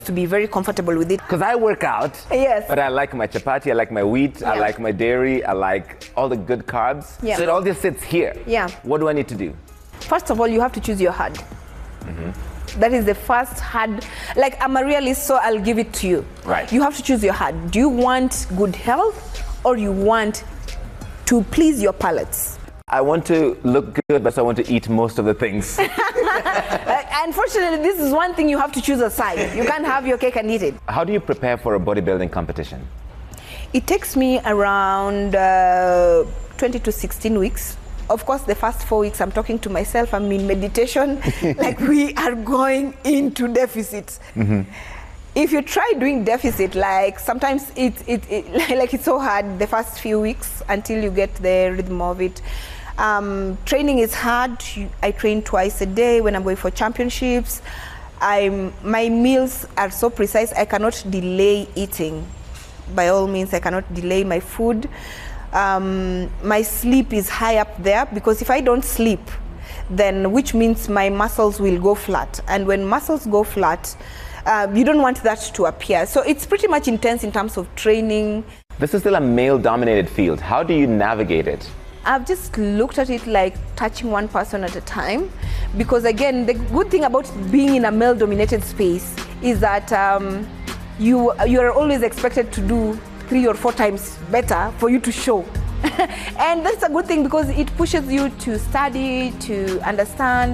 to be very comfortable with it. Because I work out, Yes. but I like my chapati, I like my wheat, I Yeah. like my dairy, I like all the good carbs. Yeah. So it all just sits here. Yeah. What do I need to do? First of all, you have to choose your hard. That is the first hard. Like, I'm a realist, so I'll give it to you. Right. You have to choose your hard. Do you want good health, or you want to please your palates? I want to look good, but I want to eat most of the things. Unfortunately, this is one thing you have to choose aside. You can't have your cake and eat it. How do you prepare for a bodybuilding competition? It takes me around 20 to 16 weeks. Of course, the first 4 weeks, I'm talking to myself. I'm in meditation. Like, we are going into deficit. If you try doing deficit, like, sometimes it's so hard the first few weeks until you get the rhythm of it. Training is hard. I train twice a day when I'm going for championships. My meals are so precise. I cannot delay eating. By all means, I cannot delay my food. My sleep is high up there, because if I don't sleep, then which means my muscles will go flat. And when muscles go flat, you don't want that to appear. So it's pretty much intense in terms of training. This is still a male-dominated field. How do you navigate it? I've just looked at it like touching one person at a time, because again, the good thing about being in a male-dominated space is that you are always expected to do 3 or 4 times better for you to show. And that's a good thing, because it pushes you to study, to understand,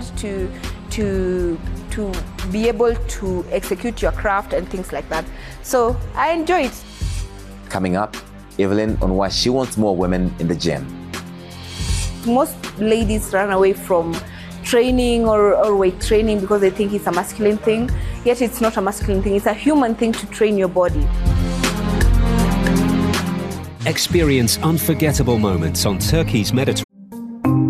to be able to execute your craft and things like that. So I enjoy it. Coming up, Evelyn on why she wants more women in the gym. Most ladies run away from training or weight training because they think it's a masculine thing. Yet it's not a masculine thing. It's a human thing to train your body. Experience unforgettable moments on Turkey's Mediterranean.